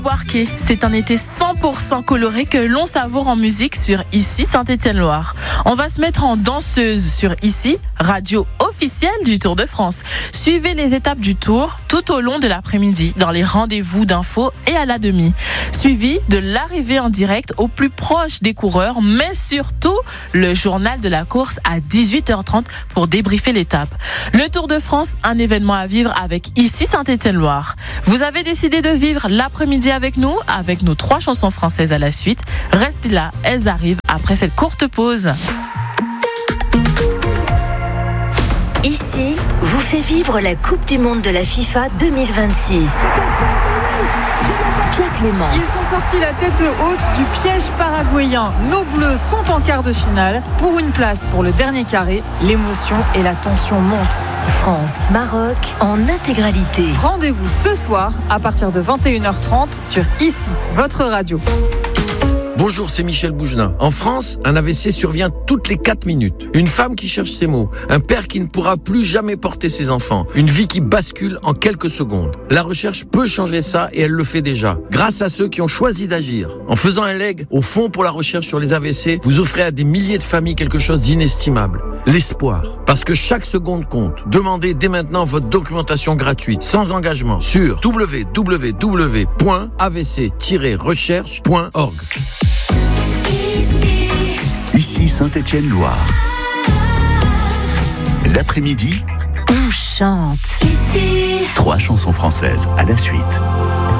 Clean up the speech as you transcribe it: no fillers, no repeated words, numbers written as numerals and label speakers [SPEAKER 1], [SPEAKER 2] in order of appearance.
[SPEAKER 1] Warquet, c'est un été 100% coloré que l'on savoure en musique sur Ici Saint-Étienne-Loire. On va se mettre en danseuse sur Ici, radio officielle du Tour de France. Suivez les étapes du Tour tout au long de l'après-midi dans les rendez-vous d'infos et à la demi. Suivi de l'arrivée en direct au plus proche des coureurs, mais surtout le journal de la course à 18h30 pour débriefer l'étape. Le Tour de France, un événement à vivre avec Ici Saint-Étienne-Loire. Vous avez décidé de vivre l'après-midi avec nous, avec nos 3 chansons françaises à la suite. Restez là, elles arrivent après cette courte pause.
[SPEAKER 2] Ici vous fait vivre la Coupe du Monde de la FIFA 2026. Pierre Clément.
[SPEAKER 3] Ils sont sortis la tête haute du piège paraguayen. Nos Bleus sont en quart de finale. Pour une place pour le dernier carré, l'émotion et la tension montent.
[SPEAKER 2] France-Maroc en intégralité.
[SPEAKER 3] Rendez-vous ce soir à partir de 21h30 sur Ici, votre radio.
[SPEAKER 4] Bonjour, c'est Michel Bougenin. En France, un AVC survient toutes les 4 minutes. Une femme qui cherche ses mots, un père qui ne pourra plus jamais porter ses enfants, une vie qui bascule en quelques secondes. La recherche peut changer ça et elle le fait déjà, grâce à ceux qui ont choisi d'agir. En faisant un leg au Fonds pour la recherche sur les AVC, vous offrez à des milliers de familles quelque chose d'inestimable. L'espoir. Parce que chaque seconde compte. Demandez dès maintenant votre documentation gratuite, sans engagement, sur www.avc-recherche.org.
[SPEAKER 5] Ici Saint-Étienne-Loire. L'après-midi,
[SPEAKER 2] on chante.
[SPEAKER 5] Ici. 3 chansons françaises à la suite.